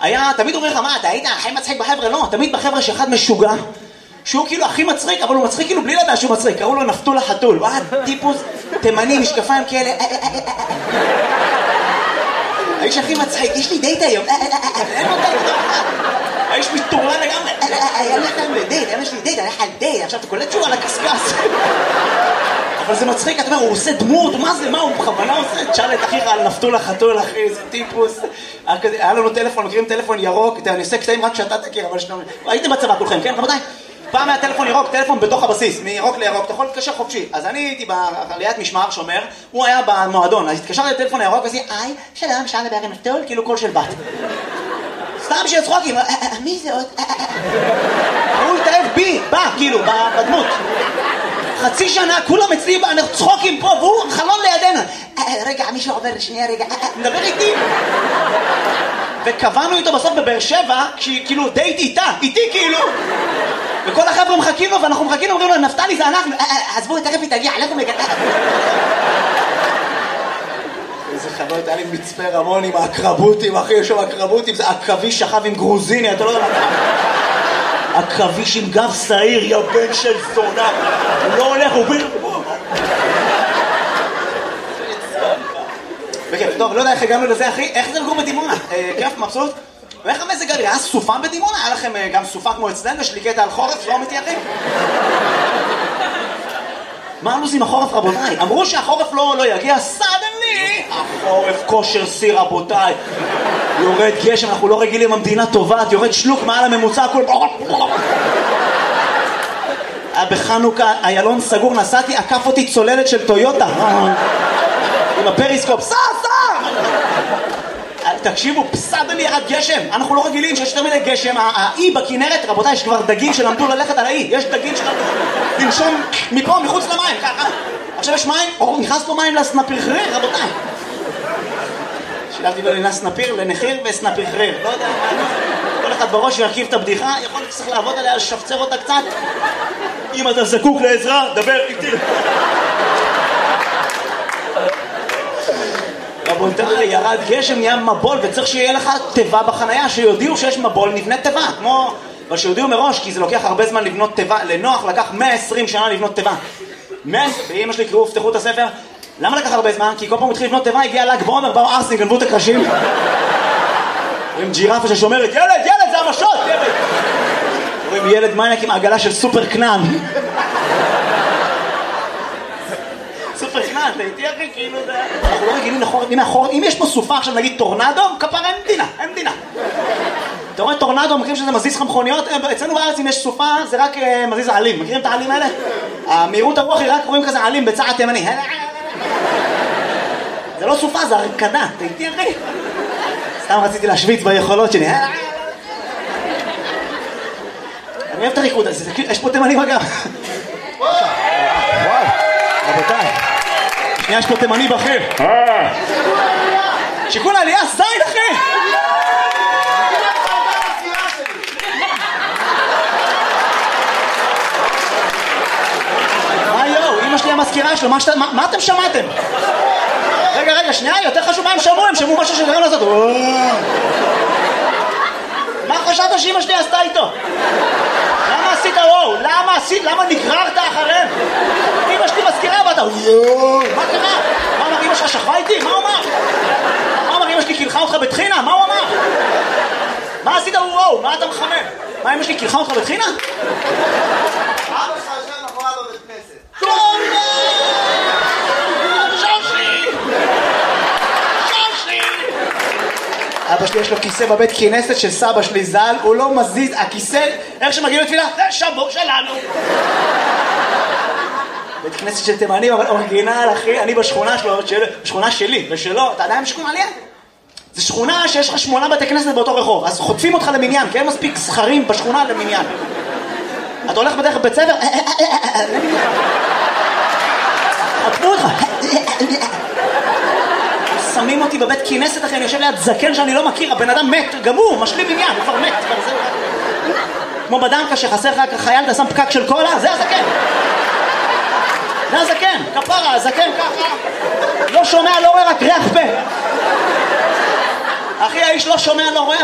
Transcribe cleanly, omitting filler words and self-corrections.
היה, תמיד אומר לך, מה, אתה היית הכי מצחיק בחבר'ה? לא, תמיד בחבר'ה שאחד משוגע, שהוא כאילו הכי מצחיק, אבל הוא מצחיק כאילו בלי לדעת שהוא מצחיק, קראו לו נפתול החתול, טיפוס תימני, משקפיים כאלה, האיש הכי מצחיק, יש לי דייט היום, אין לו דייט, האיש מתורלן לגמרי, יש לי דייט, הלך על דייט, עכשיו אתה קולט שהוא על הקסקס, אבל זה מצחיק, אתה אומר, הוא עושה דמות, מה זה, מה הוא בכוונה עושה? תשאל את אחיך על נפתול החתול, אחי, זה טיפוס, היה לנו טלפון, מכירים טלפון ירוק, אני עושה קטעים רק שאתה תכיר, אבל הייתם בצבא כולכם, כן, רבותיי? פעם היה טלפון ירוק, טלפון בתוך הבסיס, מירוק לירוק, אתה יכול להתקשר חופשי. אז אני הייתי בעליית משמר שומר, הוא היה במועדון, אז התקשרתי לטלפון הירוק ועשיתי, היי, שלום, אפשר לדבר עם נפתול? כאילו קול של בת. סתם שיהיה צחוקים, מי זה עוד? הוא התאהב בי, בא, כאילו, בדמות. חצי שנה, כולם אצלי, אנחנו צחוקים פה, והוא חלון לידינו. רגע, מישהו עובר לשנייה, רגע, מדבר איתי. וקבענו איתו בסוף בבאר שבע, כאילו דייט איתי כאילו. וכל החבר'ה מחכים לו, ואנחנו מחכים לו, אומרים לו, נפתלי זה אנחנו, עזבו, תכף היא תגיע, אנחנו מגדל. איזה חוויות, היה לי מצפה רמון עם האקרבוטים, אחי, יש שם אקרבוטים, זה עכביש שכב עם גרוזיני, אתה לא יודע מה. עכביש עם גב שעיר, יא בן של זונה, הוא לא הולך, הוא ביר... בכיף, טוב, לא יודע איך הגענו לזה, אחי, איך זה לגור בדימונה? כיף, מבסוט? ואיך המזג האוויר? היה סופה בדימונה? היה לכם גם סופה כמו אצלנו? יש לי קטע על חורף, לא אמיתי, אחי? מה עושים החורף, רבותיי? אמרו שהחורף לא יגיע, סדנלי! החורף כושר סיר, רבותיי. יורד גשם, אנחנו לא רגילים, המדינה טובה, יורד שלוק מעל הממוצע, הכל... בחנוכה, איילון סגור, נסעתי, עקף אותי צוללת של טויוטה. עם הפריסקופ, סע! תקשיבו, פסדלי ירד גשם, אנחנו לא רגילים שיש יותר מדי גשם, האי בכנרת, רבותיי, יש כבר דגים שלמדו ללכת על האי, יש דגים שלמדו לנשום מפה, מחוץ למים, ככה. עכשיו יש מים, נכנס פה מים לסנפיחריר, רבותיי. שילבתי בין סנפיר לנחיר וסנפיחריר, לא יודע, כל אחד בראש ירכיב את הבדיחה, יכול להיות שצריך לעבוד עליה, לשפצר אותה קצת. אם אתה זקוק לעזרה, דבר איתי. רבותיי, ירד גשם, נהיה מבול, וצריך שיהיה לך טבע בחנייה, שיודיעו שיש מבול, נבנה טבע, כמו... אבל שיודיעו מראש, כי זה לוקח הרבה זמן לבנות טבע, לנוח לקח 120 שנה לבנות טבע. ואמא שלי קראו, פתחו את הספר, למה לקח הרבה זמן? כי כל פעם התחיל לבנות טבע, הגיע ל"ג בעומר, באו ארסים, גנבו את הקרשים. רואים ג'ירפה ששומרת, ילד, זה המשות, ילד! רואים ילד מניאק עם עגלה של סופר קנן. סופר קנן, אתה איתי אחי, כאילו זה... אנחנו לא רגילים לחורף, אם יש פה סופה עכשיו נגיד טורנדו, כפר אין מדינה. אתה רואה טורנדו, מכירים שזה מזיז לך מכוניות? אצלנו בארץ אם יש סופה זה רק מזיז העלים, מכירים את העלים האלה? המהירות הרוח היא רק רואים כזה עלים בצעד תימני. זה לא סופה, זה הרקדה, אתה איתי אחי? סתם רציתי להשוויץ ביכולות שלי. אני אוהב את הריקוד הזה, יש פה תימנים אגב. וואו, רבותיי. שנייה, יש פה תימני בכיר. שיקול העלייה, זין אחי! מה יואו, אמא שלי המזכירה שלו, מה אתם שמעתם? רגע, שנייה, יותר חשוב מה הם שמעו, הם שמעו משהו שגרם לעשות. מה חשבת שאמא שלי עשתה איתו? למה עשית וואו? למה נגררת אחריהם? אמא שלי מזכירה ואתה מה קרה? מה אמר אמא שלך שכבה איתי? מה הוא אמר? מה אמר אמא שלי קילחה אותך בתחינה? מה הוא אמר? מה עשית וואו? מה אתה מחמם? מה אמא שלי קילחה אותך בתחינה? אבא שלך יושב מאחורי בבית כנסת. אבא שלי יש לו כיסא בבית כנסת של סבא שלי ז"ל, הוא לא מזיז, הכיסא, איך שמגיעים לתפילה? זה שבור שלנו. בית כנסת של תימנים, אבל אורגינל, אחי, אני בשכונה שלו, בשכונה שלי ושלו, אתה עדיין בשכונה עליה? זה שכונה שיש לך 8 בתי כנסת באותו רחוב, אז חוטפים אותך למניין, כי אין מספיק זכרים בשכונה למניין. אתה הולך בדרך בית ספר, חוטפו אותך. שמים אותי בבית כנסת אחרי, אני יושב ליד זקן שאני לא מכיר, הבן אדם מת, גם הוא, משלים עניין, הוא כבר מת, כמו בדנקה שחסר לך חייל, אתה שם פקק של קולה, זה הזקן. זה הזקן, כפרה, הזקן ככה, לא שומע, לא רואה, רק ריח פה. אחי, האיש לא שומע, לא רואה,